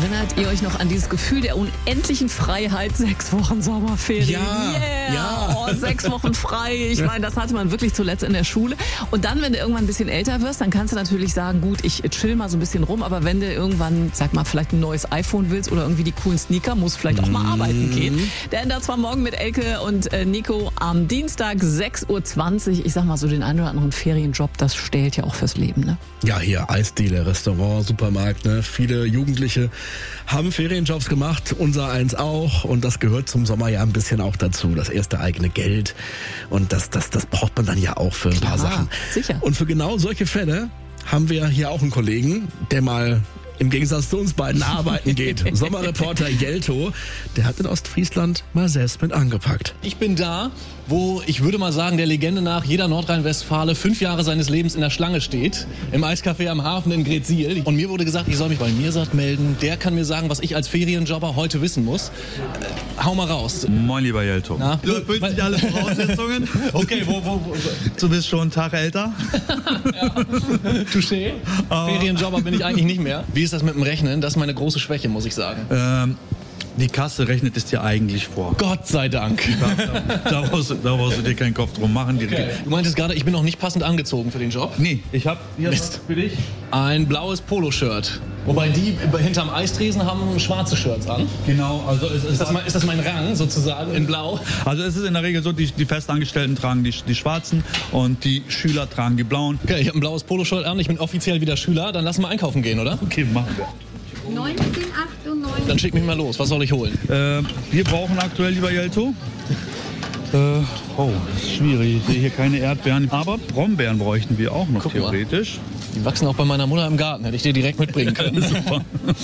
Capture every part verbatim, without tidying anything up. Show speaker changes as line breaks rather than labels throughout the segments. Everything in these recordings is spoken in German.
Erinnert ihr euch noch an dieses Gefühl der unendlichen Freiheit? Sechs Wochen Sommerferien.
Ja,
yeah.
ja.
Oh, sechs Wochen frei. Ich meine, das hatte man wirklich zuletzt in der Schule. Und dann, wenn du irgendwann ein bisschen älter wirst, dann kannst du natürlich sagen, gut, ich chill mal so ein bisschen rum. Aber wenn du irgendwann, sag mal, vielleicht ein neues iPhone willst oder irgendwie die coolen Sneaker, musst vielleicht auch mal arbeiten gehen. Denn das war morgen mit Elke und äh, Nico am Dienstag sechs Uhr zwanzig. Ich sag mal so, den einen oder anderen Ferienjob, das stählt ja auch fürs Leben, ne?
Ja, hier Eisdiele, Restaurant, Supermarkt, ne? Viele Jugendliche haben Ferienjobs gemacht, unser eins auch. Und das gehört zum Sommer ja ein bisschen auch dazu. Das erste eigene Geld. Und das, das, das braucht man dann ja auch für ein
Klar,
paar Sachen.
Sicher.
Und für genau solche Fälle haben wir hier auch einen Kollegen, der mal im Gegensatz zu uns beiden arbeiten geht. Sommerreporter Jelto, der hat in Ostfriesland mal selbst mit angepackt.
Ich bin da, wo ich würde mal sagen, der Legende nach jeder Nordrhein-Westfale fünf Jahre seines Lebens in der Schlange steht. Im Eiscafé am Hafen in Gretzsiel. Und mir wurde gesagt, ich soll mich bei Mirsad melden. Der kann mir sagen, was ich als Ferienjobber heute wissen muss. Äh, hau mal raus.
Moin, lieber Jelto.
Na?
Du erfüllst nicht alle Voraussetzungen.
Okay, wo, wo, wo?
Du bist schon einen Tag älter.
Ja. Touché. Ferienjobber bin ich eigentlich nicht mehr. Wie ist das mit dem Rechnen? Das ist meine große Schwäche, muss ich sagen.
Ähm, die Kasse rechnet es dir eigentlich vor.
Gott sei Dank.
Da, da, brauchst, du, da brauchst du dir keinen Kopf drum machen. Die,
Okay. Du meintest gerade, ich bin noch nicht passend angezogen für den Job.
Nee, ich hab hier
Mist.
für dich.
Ein blaues Poloshirt. Wobei die hinterm Eistresen haben schwarze Shirts an.
Genau, also es
Ist das, mein, ist das mein Rang sozusagen in blau?
Also es ist in der Regel so, die, die Festangestellten tragen die, die schwarzen und die Schüler tragen die blauen.
Okay, ich habe ein blaues Poloshirt an, ich bin offiziell wieder Schüler. Dann lassen wir einkaufen gehen, oder?
Okay, machen wir.
neunzehn achtundneunzig.
Dann schick mich mal los. Was soll ich holen?
Äh, wir brauchen aktuell, lieber Jelto, äh, oh, das ist schwierig. Ich sehe hier keine Erdbeeren, aber Brombeeren bräuchten wir auch noch.
Guck mal.
Theoretisch.
Die wachsen auch bei meiner Mutter im Garten. Hätte ich dir direkt mitbringen können.
Super.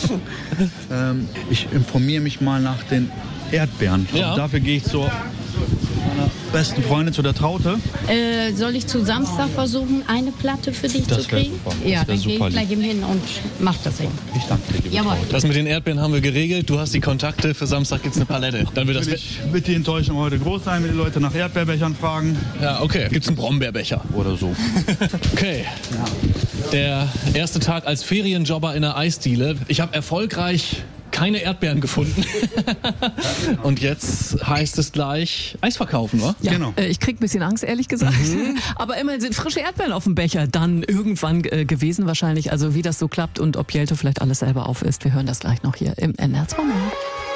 ähm, ich informiere mich mal nach den Erdbeeren.
Ja.
Und dafür gehe ich zu meiner besten Freundin, zu der Traute.
Äh, soll ich zu Samstag versuchen, eine Platte für dich
Das
zu
wär
kriegen?
super. Das
Ja,
wär
dann gehe
super
ich gleich
lieb.
eben hin und mach das eben.
Ich danke dir, liebe
Jawohl.
Traute.
Das mit den Erdbeeren haben wir geregelt. Du hast die Kontakte. Für Samstag gibt's eine Palette. Dann wird das...
Natürlich wird die Enttäuschung heute groß sein, wenn die Leute nach Erdbeerbechern fragen.
Ja, okay. Gibt's einen Brombeerbecher.
Oder so.
Okay. Der erste Tag als Ferienjobber in der Eisdiele. Ich habe erfolgreich keine Erdbeeren gefunden. Und jetzt heißt es gleich Eis verkaufen, oder?
Ja,
Genau.
äh, ich krieg ein bisschen Angst, ehrlich gesagt. Aber immerhin sind frische Erdbeeren auf dem Becher dann irgendwann äh, gewesen wahrscheinlich. Also wie das so klappt und ob Jelto vielleicht alles selber aufisst. Wir hören das gleich noch hier im N R zwei.